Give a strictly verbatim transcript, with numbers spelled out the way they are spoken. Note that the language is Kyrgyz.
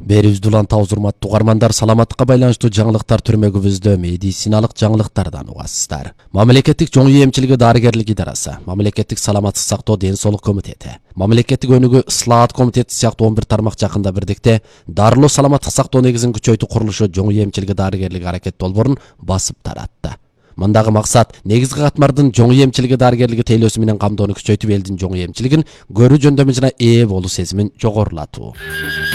Берүүздүлан тауыз урматтуу угармандар, саламаттыкка байланыштуу жаңылыктар түрмөгүбүздө медициналык жаңылыктардан угасыздар. Мамлекеттик жоңүй эмчилиги дарыгерлик идарасы, Мамлекеттик саламаттык сактоо ден соолук комитети, Мамлекеттик өнүгүү ыслаат комитети сыяктуу он бир тармак жакында бирдикте дарылоо саламаттык сактоо негизин күчөйтүү курулушу жоңүй эмчилиги дарыгерлик аракет долбоорун басып таратты. Мындагы максат негизги катмардын жоңүй эмчилиги дарыгерлиги тейлөөсү менен камдоону күчөйтүп элдин жоңүй эмчилигин көрүү жөндөмү жана ээ болуу сезимин жогорулатуу.